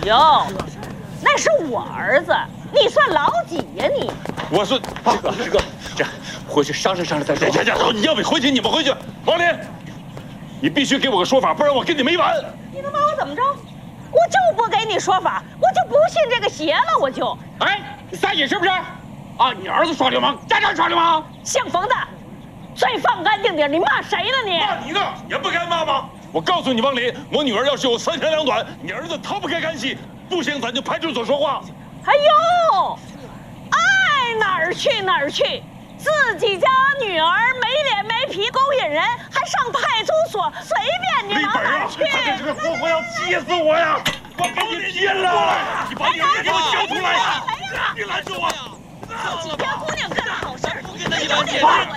哟，那是我儿子，你算老几呀你？ 我说师哥，这回去商量商量再说。行，你要不回去你们回去。王林，你必须给我个说法，不然我跟你没完。 你能把我怎么着？我就不给你说法，我就不信这个邪了，我就。 哎，你撒野是不是？啊，你儿子耍流氓，家长耍流氓。 姓冯的，最放干净点，你骂谁呢你？ 骂你呢，也不该骂吗？我告诉你，王林，我女儿要是有3长2短，你儿子逃不开干系。不行，咱就派出所说话。 哎呦，爱哪儿去哪儿去，自己家女儿没脸没皮，勾引人，还上派出所，随便你往哪儿去。 他这是活活要气死我呀！我跟你拼了！你把你儿子给我交出来！你拦住我！ 自己家姑娘干的好事， 你拦住我！